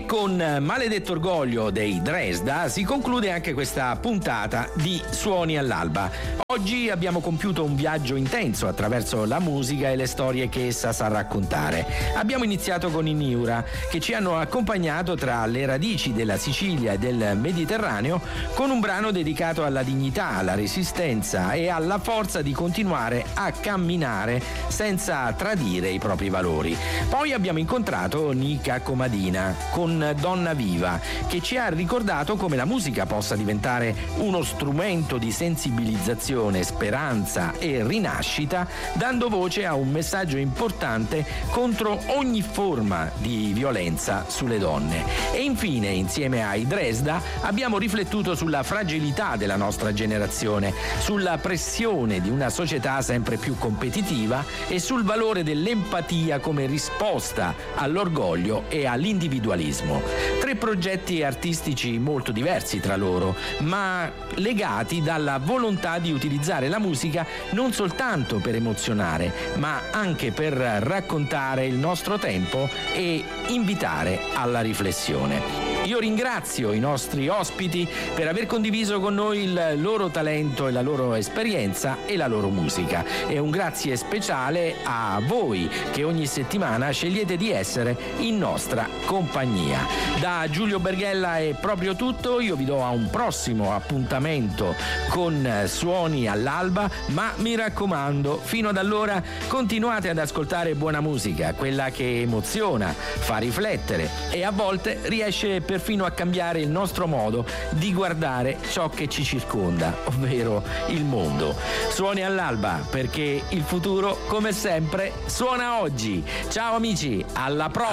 con Maledetto Orgoglio dei Dresda si conclude anche questa puntata di Suoni all'Alba. Oggi abbiamo compiuto un viaggio intenso attraverso la musica e le storie che essa sa raccontare. Abbiamo iniziato con i Miura, che ci hanno accompagnato tra le radici della Sicilia e del Mediterraneo con un brano dedicato alla dignità, alla resistenza e alla forza di continuare a camminare senza tradire i propri valori. Poi abbiamo incontrato Nica Comadina con Donna Viva, che ci ha ricordato come la musica possa diventare uno strumento di sensibilizzazione, speranza e rinascita, dando voce a un messaggio importante contro ogni forma di violenza sulle donne. E infine, insieme ai Dresda, abbiamo riflettuto sulla fragilità della nostra generazione, sulla pressione di una società sempre più competitiva e sul valore dell'empatia come risposta all'orgoglio e all'individualismo. 3 progetti artistici molto diversi tra loro, ma legati dalla volontà di utilizzare la musica non soltanto per emozionare, ma anche per raccontare il nostro tempo e invitare alla riflessione. Io ringrazio i nostri ospiti per aver condiviso con noi il loro talento e la loro esperienza e la loro musica. E un grazie speciale a voi che ogni settimana scegliete di essere in nostra compagnia. Da Giulio Berghella è proprio tutto, io vi do a un prossimo appuntamento con Suoni all'Alba, ma mi raccomando, fino ad allora continuate ad ascoltare buona musica, quella che emoziona, fa riflettere e a volte riesce perfino a cambiare il nostro modo di guardare ciò che ci circonda, ovvero il mondo. Suoni all'alba, perché il futuro, come sempre, suona oggi. Ciao amici, alla prossima!